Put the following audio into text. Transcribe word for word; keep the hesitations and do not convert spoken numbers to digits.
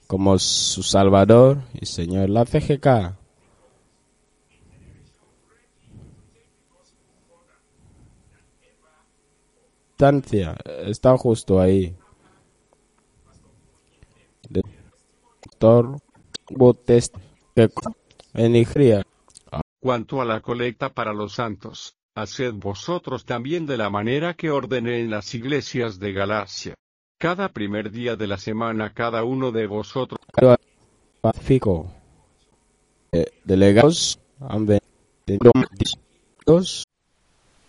como su Salvador y Señor. La C G K Estancia está justo ahí. Doctor Botest en Nigeria. Cuanto a la colecta para los santos, haced vosotros también de la manera que ordené en las iglesias de Galacia. Cada primer día de la semana cada uno de vosotros Pacífico. Eh, delegados han venido